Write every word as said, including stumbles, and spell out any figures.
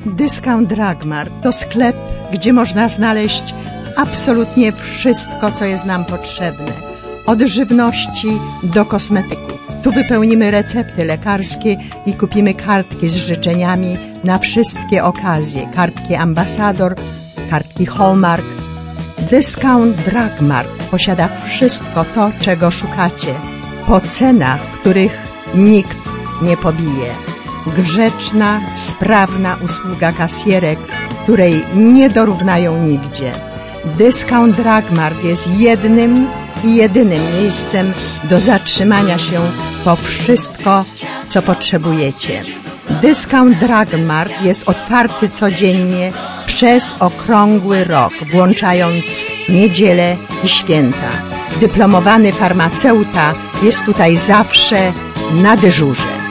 Discount Drugmart to sklep, gdzie można znaleźć absolutnie wszystko, co jest nam potrzebne. Od żywności do kosmetyków. Tu wypełnimy recepty lekarskie i kupimy kartki z życzeniami na wszystkie okazje. Kartki Ambasador, kartki Hallmark. Discount Drugmart posiada wszystko to, czego szukacie, po cenach, których nikt nie pobije. Grzeczna, sprawna usługa kasjerek, której nie dorównają nigdzie. Discount Drugmart jest jednym i jedynym miejscem do zatrzymania się po wszystko, co potrzebujecie. Discount Drugmart jest otwarty codziennie przez okrągły rok, włączając niedzielę i święta. Dyplomowany farmaceuta jest tutaj zawsze na dyżurze.